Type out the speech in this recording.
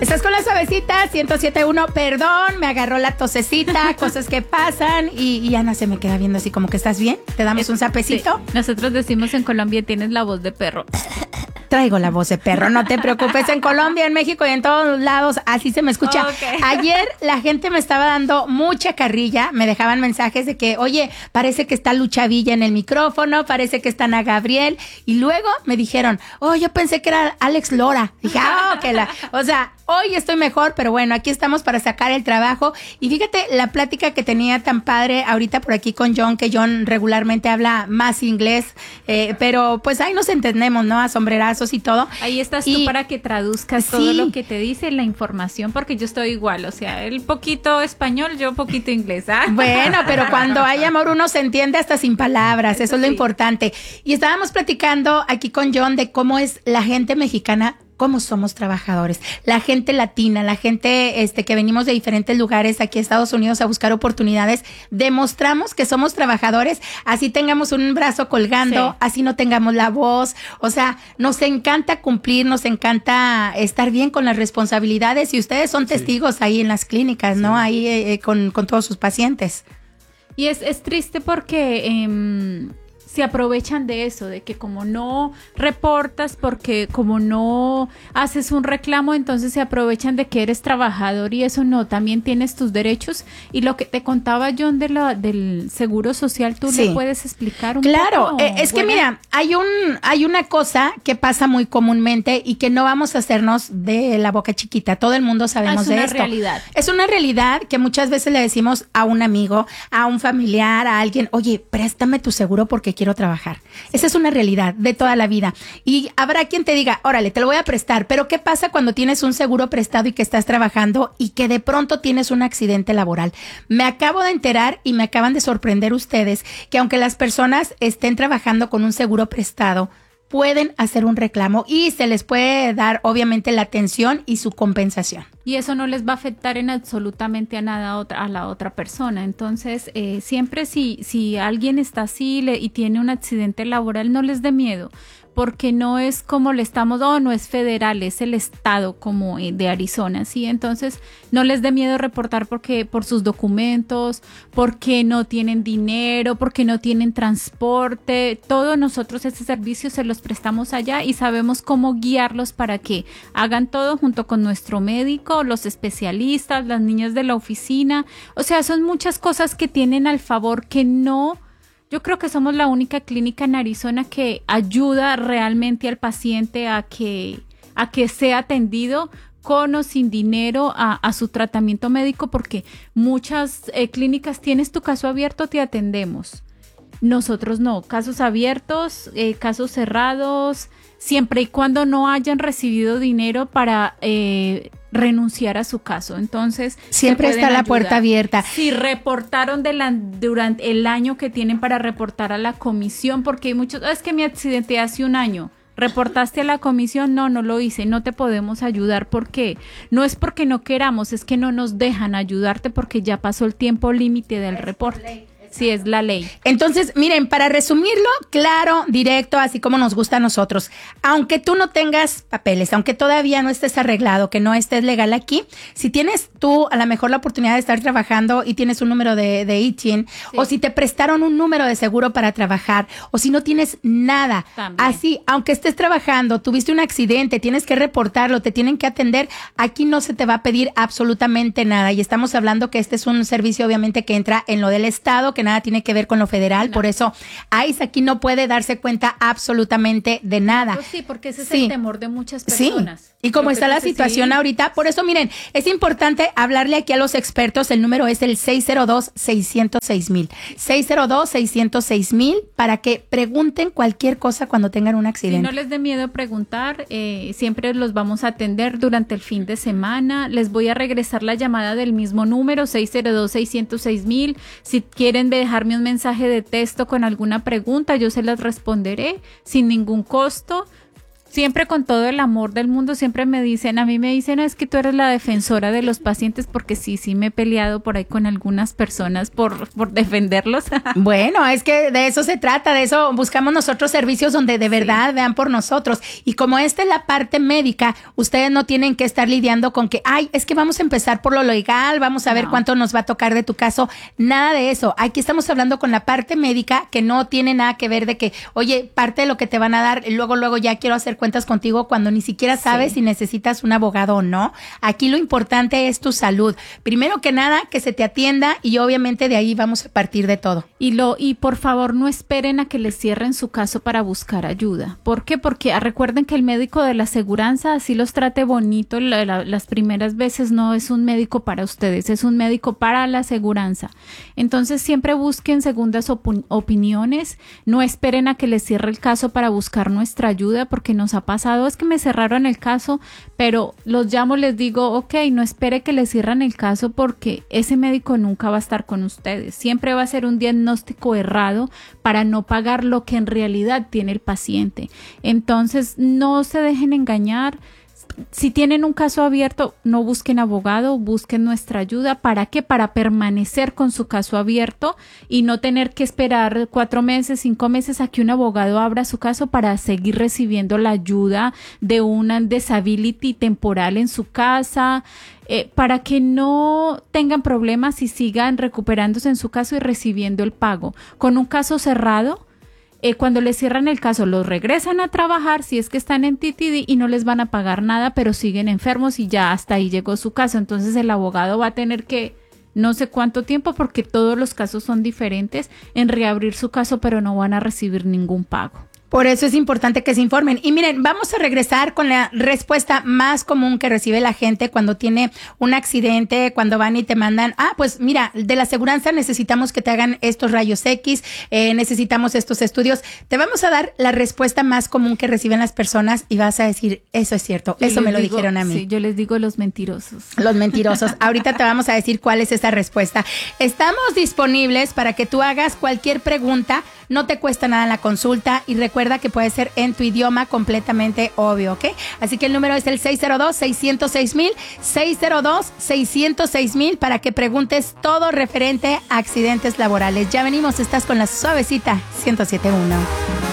Estás con la suavecita, 107.1. Perdón, me agarró la tosecita, cosas que pasan. Y Ana se me queda viendo así como que, ¿estás bien? ¿Te damos un sapecito? Sí. Nosotros decimos en Colombia, tienes la voz de perro. Traigo la voz de perro, no te preocupes. En Colombia, en México y en todos lados así se me escucha. Okay. Ayer la gente me estaba dando mucha carrilla, me dejaban mensajes de que, oye, parece que está Lucha Villa en el micrófono, parece que está Ana Gabriel, y luego me dijeron, oh, yo pensé que era Alex Lora. Dije, o sea, hoy estoy mejor, pero bueno, aquí estamos para sacar el trabajo. Y fíjate la plática que tenía tan padre ahorita por aquí con John, que John regularmente habla más inglés, pero pues ahí nos entendemos, ¿no? A sombrerazos y todo. Ahí estás tú para que traduzcas todo lo que te dice la información, porque yo estoy igual, o sea, él poquito español, yo poquito inglés. ¿Ah? Bueno, pero cuando hay amor uno se entiende hasta sin palabras, eso es lo importante. Y estábamos platicando aquí con John de cómo es la gente mexicana, cómo somos trabajadores, la gente latina, la gente que venimos de diferentes lugares aquí a Estados Unidos a buscar oportunidades, demostramos que somos trabajadores, así tengamos un brazo colgando, así no tengamos la voz, o sea, nos encanta cumplir, nos encanta estar bien con las responsabilidades y ustedes son testigos ahí en las clínicas, ¿no? Ahí con todos sus pacientes. Y es triste porque se aprovechan de eso, de que como no reportas, porque como no haces un reclamo, entonces se aprovechan de que eres trabajador y eso no, también tienes tus derechos. Y lo que te contaba John del seguro social, ¿tú le puedes explicar un poco? Claro, es que mira, hay una cosa que pasa muy comúnmente y que no vamos a hacernos de la boca chiquita, todo el mundo sabemos de esto. Es una realidad. Es una realidad que muchas veces le decimos a un amigo, a un familiar, a alguien, oye, préstame tu seguro porque quiero trabajar. Esa es una realidad de toda la vida. Y habrá quien te diga, órale, te lo voy a prestar, pero ¿qué pasa cuando tienes un seguro prestado y que estás trabajando y que de pronto tienes un accidente laboral? Me acabo de enterar y me acaban de sorprender ustedes que aunque las personas estén trabajando con un seguro prestado, pueden hacer un reclamo y se les puede dar obviamente la atención y su compensación. Y eso no les va a afectar en absolutamente a nada a la otra persona. Entonces, siempre si alguien está así y tiene un accidente laboral, no les dé miedo, porque no es como le estamos, no es federal, es el estado como de Arizona, ¿sí? Entonces, no les dé miedo reportar porque por sus documentos, porque no tienen dinero, porque no tienen transporte. Todos nosotros este servicio se los prestamos allá y sabemos cómo guiarlos para que hagan todo junto con nuestro médico, los especialistas, las niñas de la oficina. O sea, son muchas cosas que tienen al favor que no... Yo creo que somos la única clínica en Arizona que ayuda realmente al paciente a que sea atendido con o sin dinero a su tratamiento médico, porque muchas clínicas tienes tu caso abierto, te atendemos. Nosotros no, casos abiertos, casos cerrados, siempre y cuando no hayan recibido dinero para renunciar a su caso. Entonces siempre está la puerta abierta. Si reportaron durante el año que tienen para reportar a la comisión, porque hay muchos, es que mi accidente hace un año. ¿Reportaste a la comisión? No lo hice, no te podemos ayudar. ¿Por qué? No es porque no queramos, es que no nos dejan ayudarte porque ya pasó el tiempo límite del reporte. Sí, es la ley. Entonces, miren, para resumirlo, claro, directo, así como nos gusta a nosotros. Aunque tú no tengas papeles, aunque todavía no estés arreglado, que no estés legal aquí, si tienes tú a lo mejor la oportunidad de estar trabajando y tienes un número de ITIN, o si te prestaron un número de seguro para trabajar, o si no tienes nada, así, aunque estés trabajando, tuviste un accidente, tienes que reportarlo, te tienen que atender, aquí no se te va a pedir absolutamente nada. Y estamos hablando que este es un servicio obviamente que entra en lo del Estado, que nada tiene que ver con lo federal, por eso ICE aquí no puede darse cuenta absolutamente de nada. Pues sí, porque ese es el temor de muchas personas. Sí. Y como está la situación ahorita, por eso miren, es importante hablarle aquí a los expertos, el número es el 602-606,000, 602-606,000 para que pregunten cualquier cosa cuando tengan un accidente. Si no les dé miedo preguntar, siempre los vamos a atender durante el fin de semana. Les voy a regresar la llamada del mismo número, 602-606,000. Si quieren dejarme un mensaje de texto con alguna pregunta, yo se las responderé sin ningún costo. siempre con todo el amor del mundo, siempre me dicen, a mí me dicen, es que tú eres la defensora de los pacientes, porque sí me he peleado por ahí con algunas personas por defenderlos. Bueno, es que de eso se trata, de eso buscamos nosotros servicios donde de verdad vean por nosotros. Y como esta es la parte médica, ustedes no tienen que estar lidiando con que, ay, es que vamos a empezar por lo legal, vamos a ver cuánto nos va a tocar de tu caso. Nada de eso. Aquí estamos hablando con la parte médica que no tiene nada que ver de que, oye, parte de lo que te van a dar, luego ya quiero hacer cuentas contigo cuando ni siquiera sabes si necesitas un abogado o no. Aquí lo importante es tu salud. Primero que nada, que se te atienda y obviamente de ahí vamos a partir de todo. Y por favor no esperen a que les cierren su caso para buscar ayuda. ¿Por qué? Porque recuerden que el médico de la aseguranza, así los trate bonito las primeras veces, no es un médico para ustedes, es un médico para la aseguranza. Entonces siempre busquen segundas opiniones, no esperen a que les cierre el caso para buscar nuestra ayuda, porque nos ha pasado, es que me cerraron el caso, pero los llamo, les digo, ok, no espere que les cierren el caso porque ese médico nunca va a estar con ustedes, siempre va a ser un diagnóstico errado para no pagar lo que en realidad tiene el paciente. Entonces no se dejen engañar. Si tienen un caso abierto, no busquen abogado, busquen nuestra ayuda. ¿Para qué? Para permanecer con su caso abierto y no tener que esperar 4 meses, 5 meses a que un abogado abra su caso para seguir recibiendo la ayuda de una disability temporal en su casa, para que no tengan problemas y sigan recuperándose en su caso y recibiendo el pago. Con un caso cerrado, cuando les cierran el caso, los regresan a trabajar si es que están en TTD y no les van a pagar nada, pero siguen enfermos y ya hasta ahí llegó su caso. Entonces el abogado va a tener que, no sé cuánto tiempo, porque todos los casos son diferentes, en reabrir su caso, pero no van a recibir ningún pago. Por eso es importante que se informen. Y miren, vamos a regresar con la respuesta más común que recibe la gente cuando tiene un accidente, cuando van y te mandan, pues mira, de la aseguranza necesitamos que te hagan estos rayos X, necesitamos estos estudios. Te vamos a dar la respuesta más común que reciben las personas y vas a decir, eso es cierto, eso me lo dijeron a mí. Sí, yo les digo los mentirosos. Los mentirosos. Ahorita te vamos a decir cuál es esa respuesta. Estamos disponibles para que tú hagas cualquier pregunta, no te cuesta nada la consulta y recuerda que puede ser en tu idioma completamente obvio, ¿ok? Así que el número es el 602-606-1000, 602-606-1000 para que preguntes todo referente a accidentes laborales. Ya venimos, estás con la suavecita 107.1.